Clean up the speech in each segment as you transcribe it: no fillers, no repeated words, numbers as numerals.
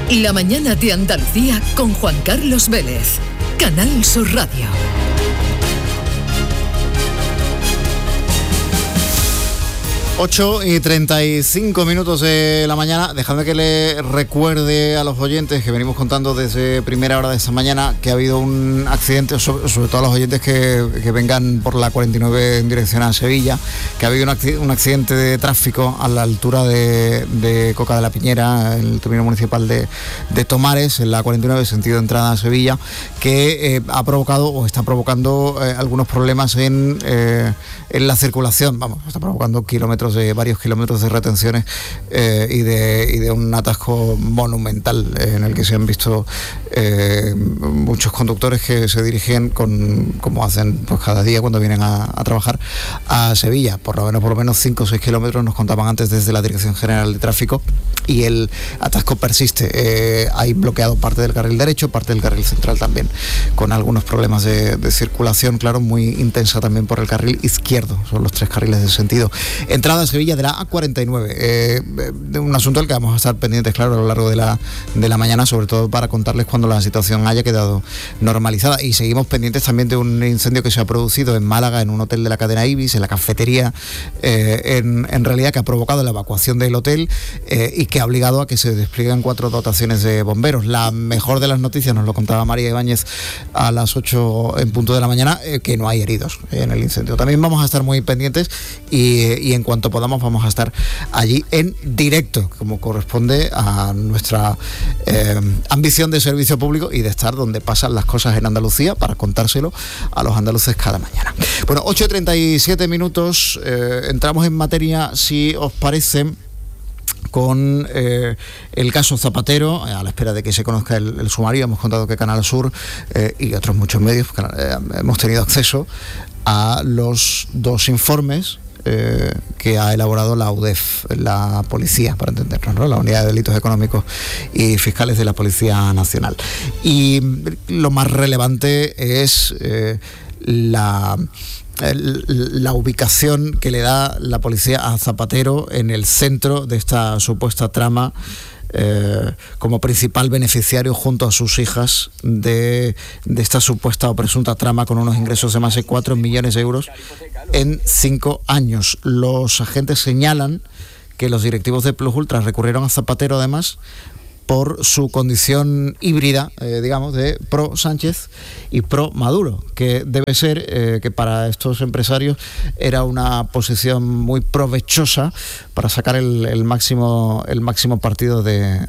La mañana de Andalucía con Juan Carlos Vélez. Canal Sur Radio. Ocho y 35 minutos de la mañana. Dejadme que le recuerde a los oyentes que venimos contando desde primera hora de esta mañana que ha habido un accidente, sobre todo a los oyentes que vengan por la 49 en dirección a Sevilla, que ha habido un accidente de tráfico a la altura de Coca de la Piñera, en el término municipal de Tomares, en la 49 sentido de entrada a Sevilla, que ha provocado o está provocando algunos problemas en la circulación. Vamos, está provocando varios kilómetros de retenciones y de un atasco monumental en el que se han visto muchos conductores que se dirigen como hacen pues cada día cuando vienen a trabajar a Sevilla. Por lo menos 5 o 6 kilómetros nos contaban antes desde la Dirección General de Tráfico, y el atasco persiste. Hay bloqueado parte del carril derecho, parte del carril central también, con algunos problemas de circulación, claro, muy intensa también por el carril izquierdo. Son los 3 carriles de sentido. Entrada a Sevilla de la A49, de un asunto al que vamos a estar pendientes, claro, a lo largo de la mañana, sobre todo para contarles cuando la situación haya quedado normalizada. Y seguimos pendientes también de un incendio que se ha producido en Málaga, en un hotel de la cadena Ibis, en la cafetería, en realidad, que ha provocado la evacuación del hotel y que ha obligado a que se desplieguen 4 dotaciones de bomberos. La mejor de las noticias, nos lo contaba María Ibáñez a las 8 en punto de la mañana, que no hay heridos en el incendio. También vamos a estar muy pendientes y en cuanto podamos vamos a estar allí en directo, como corresponde a nuestra ambición de servicio público y de estar donde pasan las cosas en Andalucía para contárselo a los andaluces cada mañana. Bueno, 8:37 minutos, entramos en materia, si os parece, con el caso Zapatero, a la espera de que se conozca el sumario. Hemos contado que Canal Sur y otros muchos medios hemos tenido acceso a los 2 informes que ha elaborado la UDEF, la policía, para entendernos, ¿no? La Unidad de Delitos Económicos y Fiscales de la Policía Nacional. Y lo más relevante es la ubicación que le da la policía a Zapatero en el centro de esta supuesta trama, como principal beneficiario junto a sus hijas de esta supuesta o presunta trama, con unos ingresos de más de 4 millones de euros en 5 años. Los agentes señalan que los directivos de Plus Ultra recurrieron a Zapatero además por su condición híbrida, digamos, de pro Sánchez y pro Maduro, que debe ser que para estos empresarios era una posición muy provechosa para sacar el máximo partido de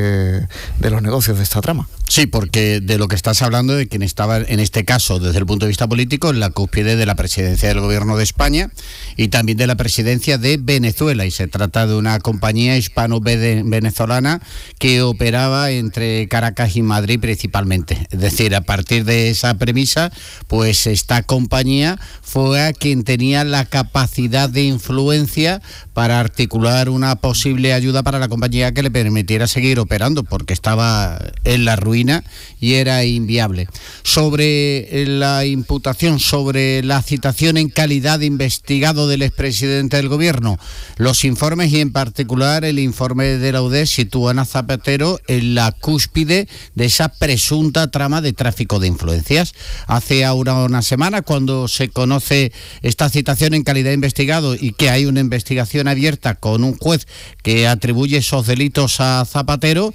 los negocios de esta trama. Sí, porque de lo que estás hablando, de quien estaba en este caso desde el punto de vista político en la cúspide de la presidencia del gobierno de España y también de la presidencia de Venezuela, y se trata de una compañía hispano-venezolana que operaba entre Caracas y Madrid principalmente. Es decir, a partir de esa premisa, pues esta compañía fue a quien tenía la capacidad de influencia para articular una posible ayuda para la compañía que le permitiera seguir operando, porque estaba en la ruina y era inviable. Sobre la imputación, sobre la citación en calidad de investigado del expresidente del gobierno, los informes y en particular el informe de la UDEF sitúan a Zapatero en la cúspide de esa presunta trama de tráfico de influencias. Hace ahora una semana, cuando se conoce esta citación en calidad de investigado y que hay una investigación abierta con un juez que atribuye esos delitos a Zapatero,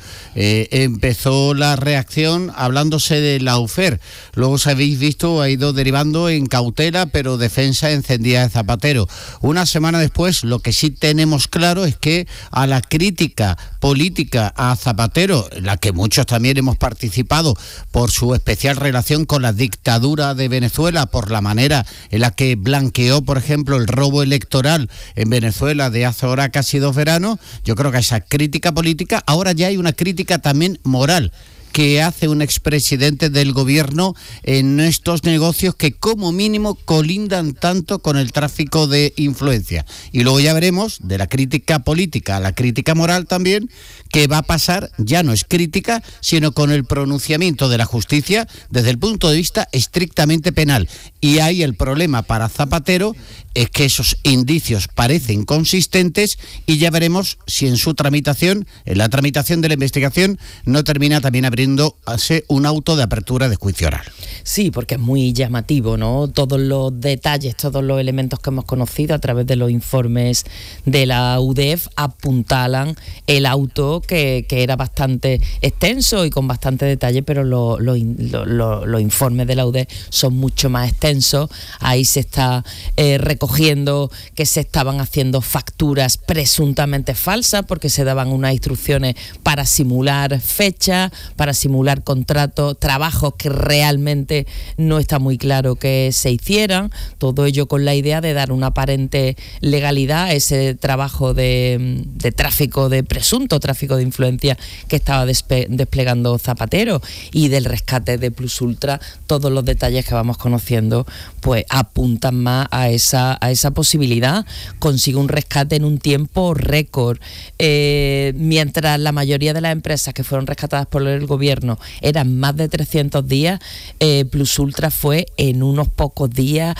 empezó la reacción hablándose de la UFER. Luego, os habéis visto, ha ido derivando en cautela, pero defensa encendida de Zapatero. Una semana después, lo que sí tenemos claro es que a la crítica política a Zapatero, la que muchos también hemos participado por su especial relación con la dictadura de Venezuela, por la manera en la que blanqueó, por ejemplo, el robo electoral en Venezuela de hace ahora casi 2 veranos, yo creo que a esa crítica política ahora ya hay una crítica también moral que hace un expresidente del gobierno en estos negocios que como mínimo colindan tanto con el tráfico de influencia. Y luego ya veremos, de la crítica política a la crítica moral también, que va a pasar, ya no es crítica, sino con el pronunciamiento de la justicia desde el punto de vista estrictamente penal. Y ahí el problema para Zapatero es que esos indicios parecen consistentes y ya veremos si en la tramitación de la investigación, no termina también abriéndose un auto de apertura de juicio oral. Sí, porque es muy llamativo, ¿no? Todos los detalles, todos los elementos que hemos conocido a través de los informes de la UDEF apuntalan el auto que era bastante extenso y con bastante detalle, pero los informes de la UDEF son mucho más extensos. Ahí se está recogiendo que se estaban haciendo facturas presuntamente falsas porque se daban unas instrucciones para simular fechas, para simular contratos, trabajos que realmente no está muy claro que se hicieran, todo ello con la idea de dar una aparente legalidad a ese trabajo de presunto tráfico de influencia que estaba desplegando Zapatero, y del rescate de Plus Ultra. Todos los detalles que vamos conociendo pues apuntan más a esa posibilidad. Consigue un rescate en un tiempo récord, mientras la mayoría de las empresas que fueron rescatadas por el gobierno eran más de 300 días, Plus Ultra fue en unos pocos días,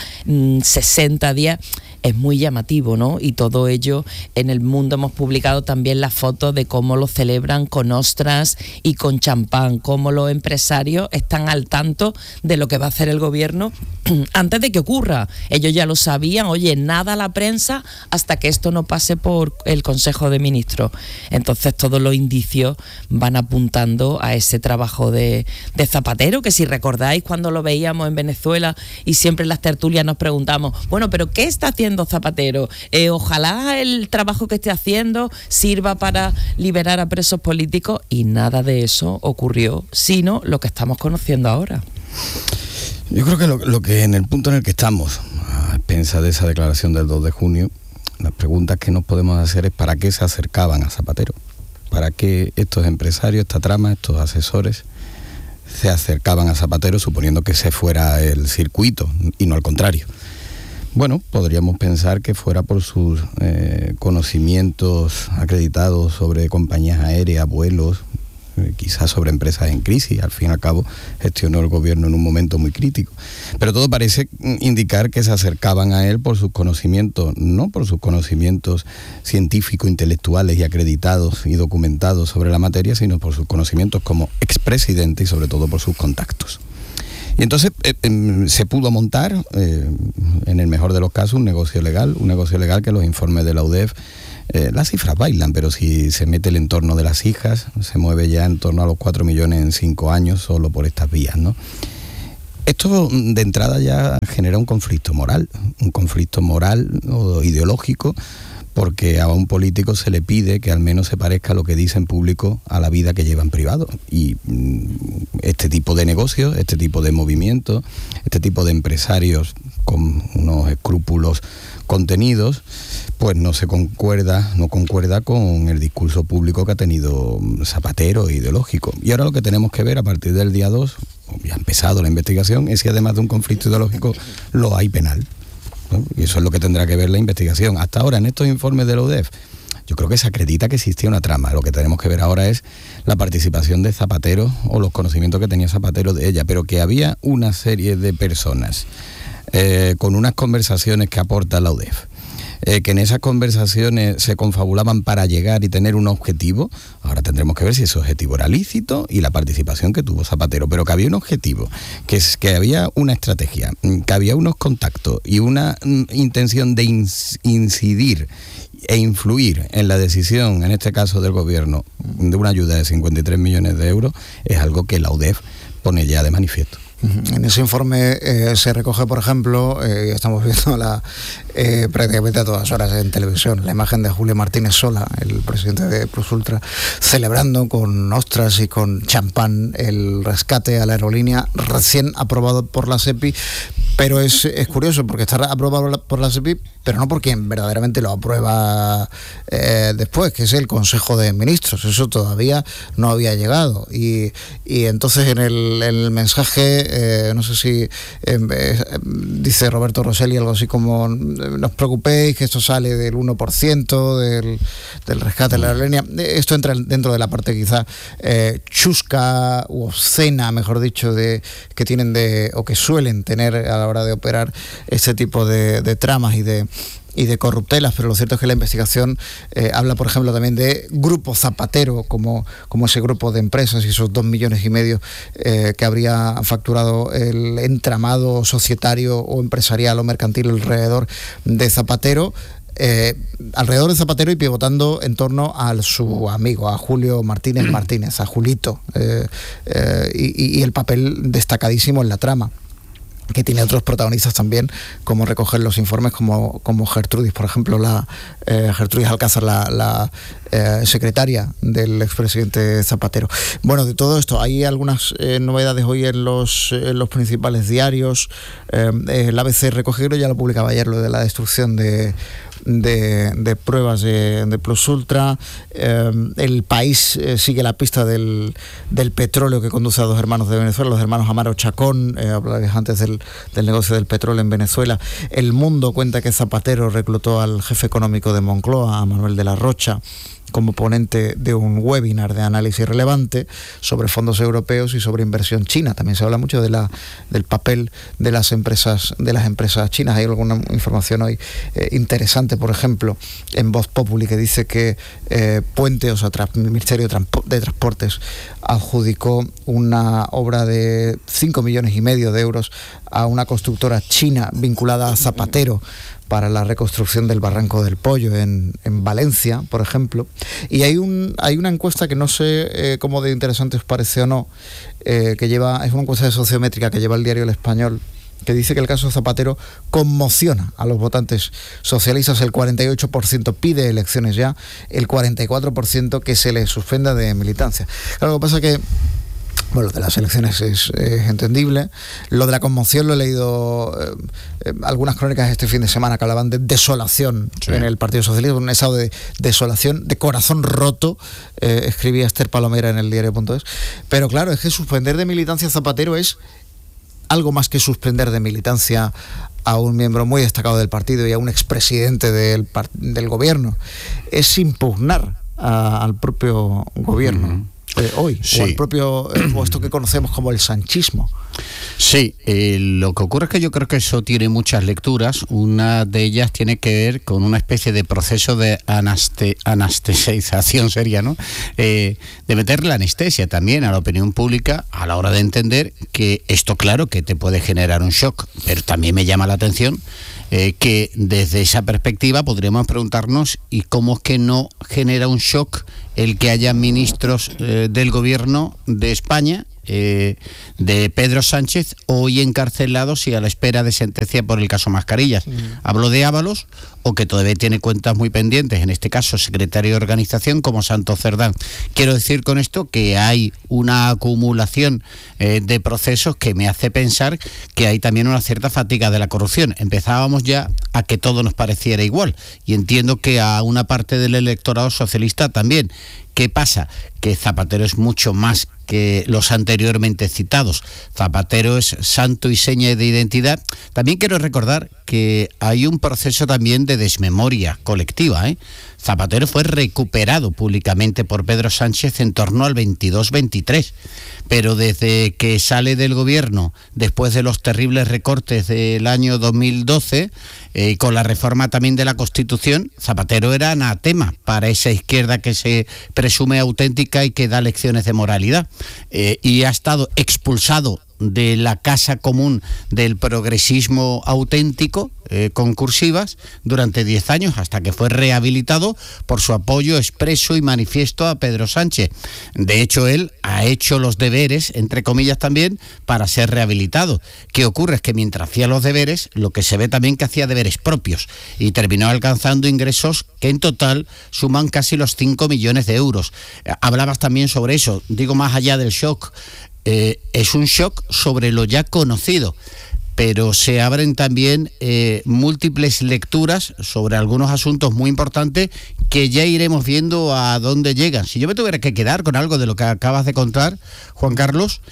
60 días. Es muy llamativo, ¿no? Y todo ello en El Mundo hemos publicado también las fotos de cómo lo celebran con ostras y con champán, cómo los empresarios están al tanto de lo que va a hacer el gobierno antes de que ocurra. Ellos ya lo sabían, oye, nada a la prensa hasta que esto no pase por el Consejo de Ministros. Entonces todos los indicios van apuntando a ese trabajo de Zapatero, que si recordáis cuando lo veíamos en Venezuela y siempre en las tertulias nos preguntamos, bueno, pero ¿qué está haciendo Zapatero? Ojalá el trabajo que esté haciendo sirva para liberar a presos políticos, y nada de eso ocurrió, sino lo que estamos conociendo ahora. Yo creo que lo que en el punto en el que estamos, a expensas de esa declaración del 2 de junio, las preguntas que nos podemos hacer es ¿para qué se acercaban a Zapatero? ¿Para qué estos empresarios, esta trama, estos asesores se acercaban a Zapatero suponiendo que ese fuera el circuito y no al contrario? Bueno, podríamos pensar que fuera por sus conocimientos acreditados sobre compañías aéreas, vuelos, quizás sobre empresas en crisis. Al fin y al cabo gestionó el gobierno en un momento muy crítico. Pero todo parece indicar que se acercaban a él por sus conocimientos, no por sus conocimientos científicos, intelectuales y acreditados y documentados sobre la materia, sino por sus conocimientos como expresidente y sobre todo por sus contactos. Y entonces se pudo montar, en el mejor de los casos, un negocio legal que los informes de la UDEF, las cifras bailan, pero si se mete el entorno de las hijas, se mueve ya en torno a los 4 millones en 5 años solo por estas vías, ¿no? Esto de entrada ya genera un conflicto moral o ideológico, porque a un político se le pide que al menos se parezca lo que dice en público a la vida que lleva en privado. Y este tipo de negocios, este tipo de movimientos, este tipo de empresarios con unos escrúpulos contenidos, pues no concuerda con el discurso público que ha tenido Zapatero ideológico. Y ahora lo que tenemos que ver a partir del día 2, ya ha empezado la investigación, es si además de un conflicto ideológico lo hay penal, ¿no? Y eso es lo que tendrá que ver la investigación. Hasta ahora, en estos informes de la UDEF, yo creo que se acredita que existía una trama. Lo que tenemos que ver ahora es la participación de Zapatero o los conocimientos que tenía Zapatero de ella, pero que había una serie de personas con unas conversaciones que aporta la UDEF, que en esas conversaciones se confabulaban para llegar y tener un objetivo. Ahora tendremos que ver si ese objetivo era lícito y la participación que tuvo Zapatero, pero que había un objetivo, que había una estrategia, que había unos contactos y una intención de incidir e influir en la decisión, en este caso del gobierno, de una ayuda de 53 millones de euros, es algo que la UDEF pone ya de manifiesto. En ese informe se recoge, por ejemplo, estamos viendo prácticamente a todas horas en televisión, la imagen de Julio Martínez Sola, el presidente de Plus Ultra, celebrando con ostras y con champán el rescate a la aerolínea recién aprobado por la SEPI. Pero es curioso porque está aprobado por la SEPI, pero no por quien verdaderamente lo aprueba después, que es el Consejo de Ministros. Eso todavía no había llegado. Y entonces en el mensaje no sé si dice Roberto Rosselli algo así como: no os preocupéis que esto sale del 1% del rescate de la aerolínea. Esto entra dentro de la parte quizá chusca u obscena, mejor dicho, que tienen o que suelen tener a la hora de operar este tipo de tramas y de corruptelas, pero lo cierto es que la investigación habla, por ejemplo, también de Grupo Zapatero, como ese grupo de empresas y esos 2,5 millones que habría facturado el entramado societario o empresarial o mercantil alrededor de Zapatero. Y pivotando en torno a su amigo, a Julio Martínez, a Julito, y el papel destacadísimo en la trama, que tiene otros protagonistas también, como recoger los informes, como Gertrudis, por ejemplo, Gertrudis Alcázar, la secretaria del expresidente Zapatero. Bueno, de todo esto hay algunas novedades hoy en los principales diarios. El ABC recoge, ya lo publicaba ayer, lo de la destrucción de pruebas de Plus Ultra. El País sigue la pista del petróleo que conduce a dos hermanos de Venezuela, los hermanos Amaro Chacón, hablabas antes del negocio del petróleo en Venezuela. El Mundo cuenta que Zapatero reclutó al jefe económico de Moncloa, a Manuel de la Rocha, como ponente de un webinar de análisis relevante sobre fondos europeos y sobre inversión china. También se habla mucho del papel de las empresas chinas. Hay alguna información hoy interesante, por ejemplo, en Voz Populi, que dice que Puente, o sea, el Ministerio de Transportes, adjudicó una obra de 5,5 millones de euros a una constructora china vinculada a Zapatero para la reconstrucción del Barranco del Pollo en Valencia, por ejemplo. Y hay una encuesta que no sé cómo de interesante os parece o no, es una encuesta de sociométrica que lleva el diario El Español, que dice que el caso Zapatero conmociona a los votantes socialistas. El 48% pide elecciones ya, el 44% que se les suspenda de militancia. Claro, lo que pasa es que lo de las elecciones es entendible. Lo de la conmoción lo he leído algunas crónicas este fin de semana que hablaban de desolación en el Partido Socialista, un estado de desolación, de corazón roto, escribía Esther Palomera en el diario.es. Pero claro, es que suspender de militancia a Zapatero es algo más que suspender de militancia a un miembro muy destacado del partido y a un expresidente del gobierno. Es impugnar al propio gobierno. Hoy, sí. O el propio puesto que conocemos como el sanchismo. Sí, lo que ocurre es que yo creo que eso tiene muchas lecturas. Una de ellas tiene que ver con una especie de proceso de anestesización sería, ¿no? De meter la anestesia también a la opinión pública a la hora de entender que esto, claro, que te puede generar un shock, pero también me llama la atención que desde esa perspectiva podríamos preguntarnos ¿y cómo es que no genera un shock el que haya ministros del gobierno de España, de Pedro Sánchez, hoy encarcelados y a la espera de sentencia por el caso Mascarillas? Hablo de Ábalos, o que todavía tiene cuentas muy pendientes, en este caso secretario de organización como Santos Cerdán. Quiero decir con esto que hay una acumulación de procesos que me hace pensar que hay también una cierta fatiga de la corrupción. Empezábamos ya a que todo nos pareciera igual, y entiendo que a una parte del electorado socialista también. ¿Qué pasa? Que Zapatero es mucho más que los anteriormente citados. Zapatero es santo y seña de identidad. También quiero recordar que hay un proceso también de desmemoria colectiva, Zapatero fue recuperado públicamente por Pedro Sánchez en torno al 22-23, pero desde que sale del gobierno, después de los terribles recortes del año 2012, con la reforma también de la Constitución, Zapatero era anatema para esa izquierda que se presume auténtica y que da lecciones de moralidad, y ha estado expulsado de la casa común del progresismo auténtico, con cursivas, durante 10 años, hasta que fue rehabilitado por su apoyo expreso y manifiesto a Pedro Sánchez. De hecho, él ha hecho los deberes, entre comillas también, para ser rehabilitado. ¿Qué ocurre? Es que mientras hacía los deberes, lo que se ve también que hacía deberes propios, y terminó alcanzando ingresos que en total suman casi los 5 millones de euros. Hablabas también sobre eso, digo, más allá del shock. Es un shock sobre lo ya conocido, pero se abren también múltiples lecturas sobre algunos asuntos muy importantes que ya iremos viendo a dónde llegan. Si yo me tuviera que quedar con algo de lo que acabas de contar, Juan Carlos,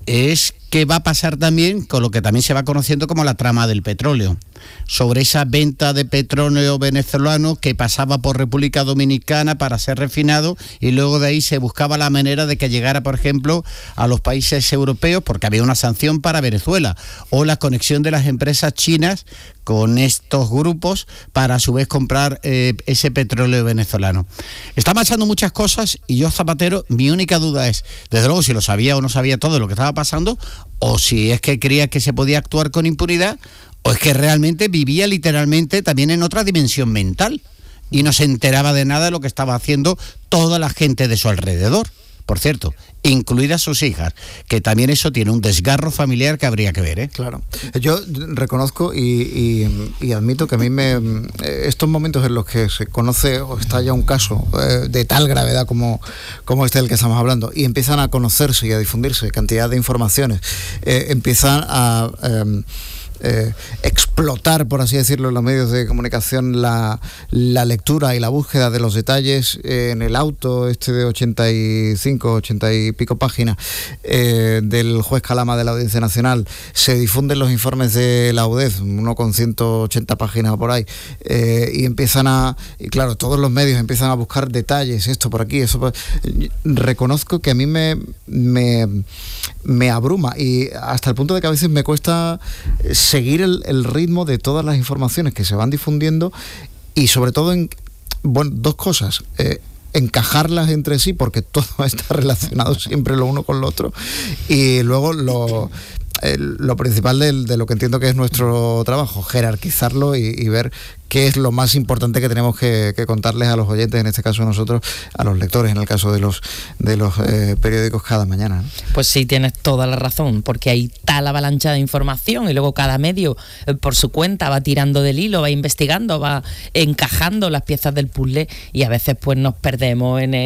es qué va a pasar también con lo que también se va conociendo como la trama del petróleo, sobre esa venta de petróleo venezolano que pasaba por República Dominicana para ser refinado y luego de ahí se buscaba la manera de que llegara, por ejemplo, a los países europeos porque había una sanción para Venezuela, o la conexión de las empresas chinas con estos grupos para a su vez comprar ese petróleo venezolano. Está pasando muchas cosas y yo, Zapatero, mi única duda es, desde luego, si lo sabía o no sabía todo lo que estaba pasando, o si es que creía que se podía actuar con impunidad, o es que realmente vivía literalmente también en otra dimensión mental y no se enteraba de nada de lo que estaba haciendo toda la gente de su alrededor. Por cierto, incluidas sus hijas, que también eso tiene un desgarro familiar que habría que ver, ¿eh? Claro. Yo reconozco y admito que a mí estos momentos en los que se conoce o estalla un caso de tal gravedad como este del que estamos hablando, y empiezan a conocerse y a difundirse cantidad de informaciones, empiezan a explotar, por así decirlo, en los medios de comunicación la lectura y la búsqueda de los detalles en el auto de 80 y pico páginas del juez Calama de la Audiencia Nacional. Se difunden los informes de la UDEF, uno con 180 páginas por ahí, y claro, todos los medios empiezan a buscar detalles, esto por aquí, eso por... Reconozco que a mí me abruma, y hasta el punto de que a veces me cuesta seguir el ritmo de todas las informaciones que se van difundiendo, y sobre todo dos cosas: encajarlas entre sí, porque todo está relacionado siempre lo uno con lo otro, y luego lo principal de lo que entiendo que es nuestro trabajo, jerarquizarlo y ver qué es lo más importante que tenemos que contarles a los oyentes, en este caso nosotros, a los lectores, en el caso de los periódicos cada mañana, ¿no? Pues sí, tienes toda la razón, porque hay tal avalancha de información y luego cada medio por su cuenta va tirando del hilo, va investigando, va encajando las piezas del puzzle, y a veces pues nos perdemos en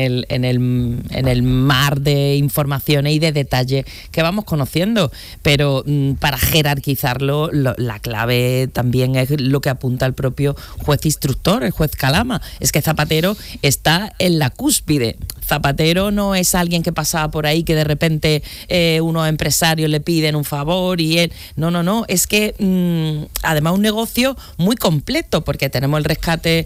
el mar de informaciones y de detalles que vamos conociendo. Pero para jerarquizarlo, la clave también es lo que apunta el propio juez instructor, el juez Calama, es que Zapatero está en la cúspide. Zapatero no es alguien que pasaba por ahí que de repente unos empresarios le piden un favor y él... No, es que además un negocio muy completo, porque tenemos el rescate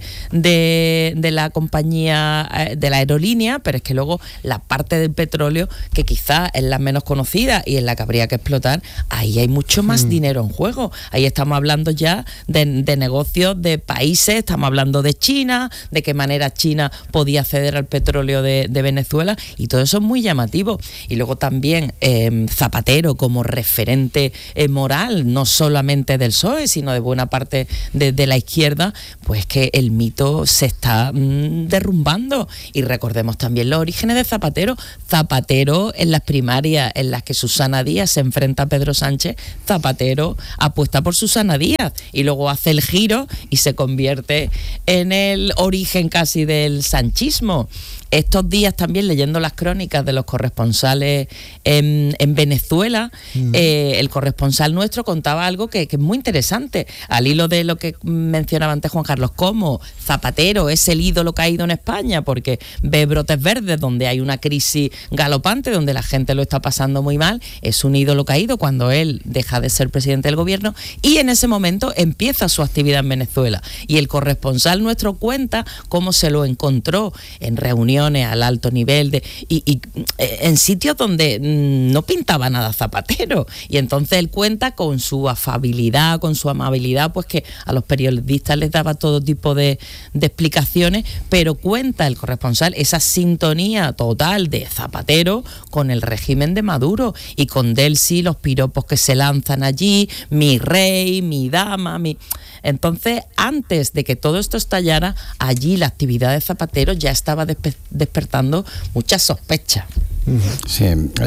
de la compañía, de la aerolínea, pero es que luego la parte del petróleo, que quizás es la menos conocida y en la que habría que explotar, ahí hay mucho más dinero en juego. Ahí estamos hablando ya de negocios de países, estamos hablando de China, de qué manera China podía acceder al petróleo de Venezuela, y todo eso es muy llamativo. Y luego también Zapatero como referente moral, no solamente del PSOE, sino de buena parte de la izquierda, pues que el mito se está derrumbando. Y recordemos también los orígenes de Zapatero. Zapatero en las primarias en las que Susana Díaz se enfrenta a Pedro Sánchez, Zapatero apuesta por Susana Díaz y luego hace el giro y se convierte en el origen casi del sanchismo. Estos días también, leyendo las crónicas de los corresponsales en Venezuela, el corresponsal nuestro contaba algo que es muy interesante, al hilo de lo que mencionaba antes Juan Carlos, como Zapatero es el ídolo caído en España porque ve brotes verdes donde hay una crisis galopante, donde la gente lo está pasando muy mal. Es un ídolo caído cuando él deja de ser presidente del gobierno, y en ese momento empieza su actividad en Venezuela, y el corresponsal nuestro cuenta cómo se lo encontró en reuniones al alto nivel y en sitios donde no pintaba nada Zapatero, y entonces él cuenta con su afabilidad, con su amabilidad, pues que a los periodistas les daba todo tipo de explicaciones, pero cuenta el corresponsal esa sintonía total de Zapatero con el régimen de Maduro, y con Delcy los piropos que se lanzan allí, mi rey, mi dama, Entonces, antes de que todo esto estallara, allí la actividad de Zapatero ya estaba despertando muchas sospechas. Sí,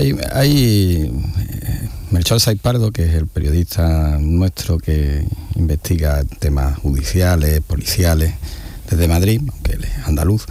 hay Melchor Saiz Pardo, que es el periodista nuestro que investiga temas judiciales, policiales, desde Madrid, aunque él es andaluz,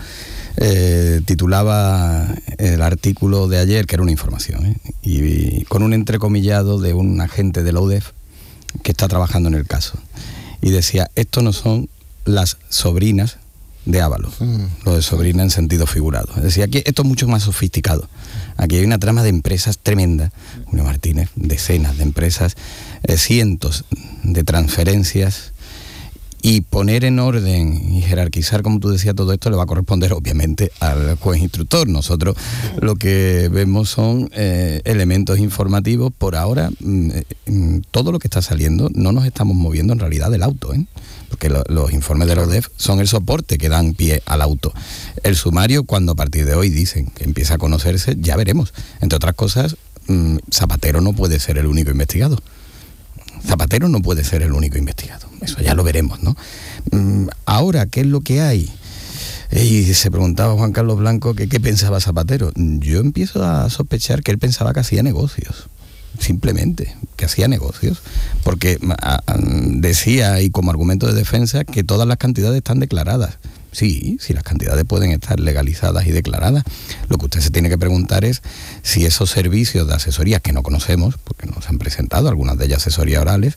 titulaba el artículo de ayer, que era una información, y con un entrecomillado de un agente de la UDEF que está trabajando en el caso. Y decía, esto no son las sobrinas de Ábalos, lo de Sobrina en sentido figurado. Es decir, aquí esto es mucho más sofisticado. Aquí hay una trama de empresas tremenda, Julio Martínez, decenas de empresas, cientos de transferencias, y poner en orden y jerarquizar, como tú decías, todo esto le va a corresponder obviamente al juez instructor. Nosotros lo que vemos son elementos informativos. Por ahora, todo lo que está saliendo, no nos estamos moviendo en realidad del auto, porque los informes de la UDEF son el soporte que dan pie al auto. El sumario, cuando a partir de hoy dicen que empieza a conocerse, ya veremos. Entre otras cosas, Zapatero no puede ser el único investigado. Zapatero no puede ser el único investigado. Eso ya lo veremos, ¿no? Ahora, ¿qué es lo que hay? Y se preguntaba Juan Carlos Blanco que qué pensaba Zapatero. Yo empiezo a sospechar que él pensaba que hacía negocios. Simplemente, que hacía negocios. Porque decía, y como argumento de defensa, que todas las cantidades están declaradas. Sí, las cantidades pueden estar legalizadas y declaradas. Lo que usted se tiene que preguntar es si esos servicios de asesoría que no conocemos, porque nos han presentado algunas de ellas asesorías orales,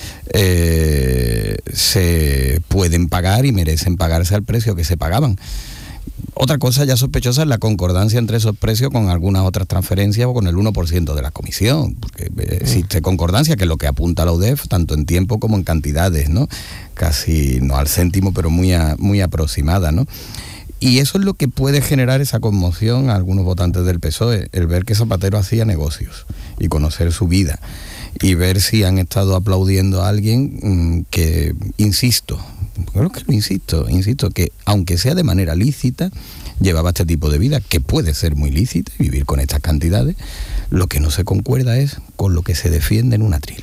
se pueden pagar y merecen pagarse al precio que se pagaban. Otra cosa ya sospechosa es la concordancia entre esos precios con algunas otras transferencias o con el 1% de la comisión, porque existe concordancia, que es lo que apunta la UDEF, tanto en tiempo como en cantidades, ¿no? Casi no al céntimo, pero muy aproximada, ¿no? Y eso es lo que puede generar esa conmoción a algunos votantes del PSOE, el ver que Zapatero hacía negocios y conocer su vida, y ver si han estado aplaudiendo a alguien que, insisto, que aunque sea de manera lícita, llevaba este tipo de vida, que puede ser muy lícita, vivir con estas cantidades. Lo que no se concuerda es con lo que se defiende en un atril.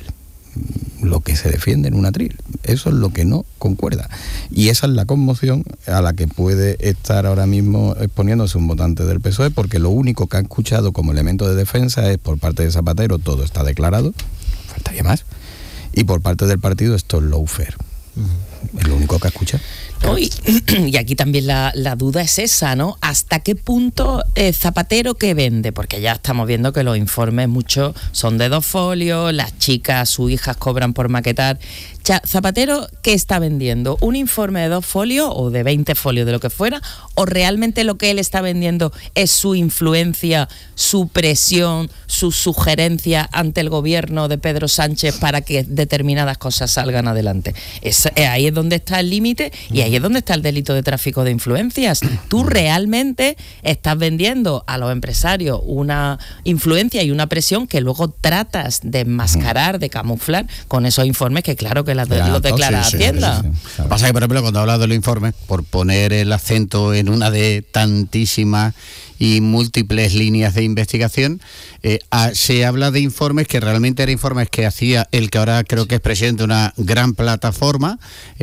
Eso es lo que no concuerda. Y esa es la conmoción a la que puede estar ahora mismo exponiéndose un votante del PSOE, porque lo único que ha escuchado como elemento de defensa es, por parte de Zapatero, todo está declarado, faltaría más, y por parte del partido, esto es lawfare. Es lo único que escucha. No, y aquí también la duda es esa, ¿no? ¿Hasta qué punto Zapatero que vende? Porque ya estamos viendo que los informes muchos son de 2 folios, las chicas, sus hijas cobran por maquetar. Zapatero, ¿qué está vendiendo? ¿Un informe de 2 folios o de 20 folios, de lo que fuera? ¿O realmente lo que él está vendiendo es su influencia, su presión, su sugerencia ante el gobierno de Pedro Sánchez para que determinadas cosas salgan adelante? Ahí es donde está el límite, y ahí es donde está el delito de tráfico de influencias. Tú realmente estás vendiendo a los empresarios una influencia y una presión que luego tratas de enmascarar, de camuflar con esos informes que claro que lo declara Hacienda. Sí. Pasa que, por ejemplo, cuando hablas de los informes, por poner el acento en una de tantísimas y múltiples líneas de investigación, se habla de informes que realmente eran informes que hacía el que ahora creo que es presidente de una gran plataforma,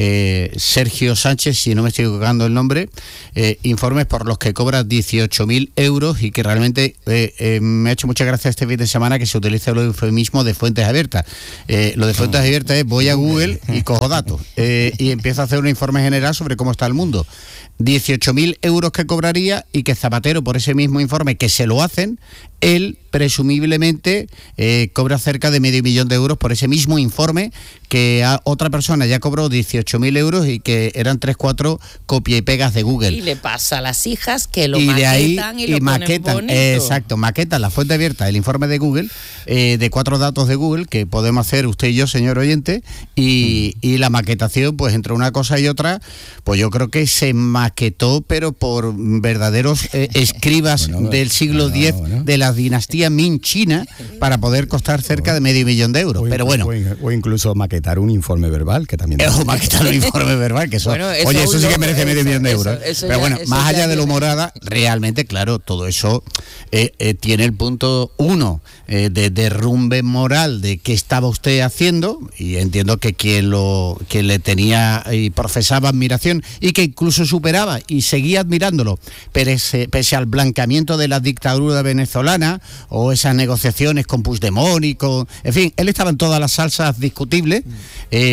Sergio Sánchez, si no me estoy equivocando el nombre, informes por los que cobra 18.000 euros y que realmente me ha hecho mucha gracia este fin de semana que se utiliza el eufemismo de fuentes abiertas. Lo de fuentes abiertas es voy a Google y cojo datos y empiezo a hacer un informe general sobre cómo está el mundo. 18.000 euros que cobraría, y que Zapatero, por ese mismo informe que se lo hacen, él presumiblemente cobra cerca de $500.000 de euros por ese mismo informe, que a otra persona ya cobró 18.000 euros y que eran 3-4 copia y pegas de Google. Y le pasa a las hijas que lo maquetan y lo maquetan, ponen bonito. Exacto, maquetan la fuente abierta, el informe de Google, de 4 datos de Google que podemos hacer usted y yo, señor oyente, y la maquetación, pues entre una cosa y otra, pues yo creo que se maquetó, pero por verdaderos escribas del siglo X de la dinastía Ming china, para poder costar cerca de $500.000 de euros. Pero bueno. O incluso maquetar un informe verbal, que también... O maquetar un informe verbal, que eso... Bueno, eso sí que merece $500.000 de euros. Pero bueno, más allá de lo morada, realmente, claro, todo eso tiene el punto 1 de derrumbe moral de qué estaba usted haciendo, y entiendo que quien le tenía y profesaba admiración, y que incluso superaba y seguía admirándolo, pese al blanqueamiento de la dictadura venezolana o esas negociaciones con Puigdemont y con... En fin, él estaba en todas las salsas discutibles, pues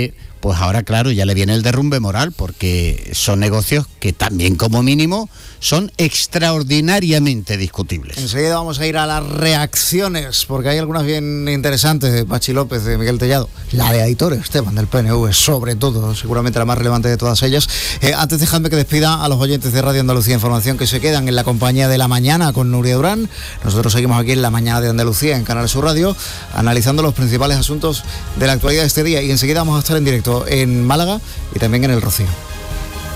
pues ahora, claro, ya le viene el derrumbe moral, porque son negocios que también, como mínimo, son extraordinariamente discutibles. Enseguida vamos a ir a las reacciones, porque hay algunas bien interesantes de Pachi López, de Miguel Tellado, la de Aitor Esteban del PNV, sobre todo, seguramente la más relevante de todas ellas. Antes dejadme que despida a los oyentes de Radio Andalucía Información, que se quedan en la compañía de La Mañana con Nuria Durán. Nosotros seguimos aquí en La Mañana de Andalucía, en Canal Sur Radio, analizando los principales asuntos de la actualidad de este día, y enseguida vamos a estar en directo en Málaga y también en El Rocío.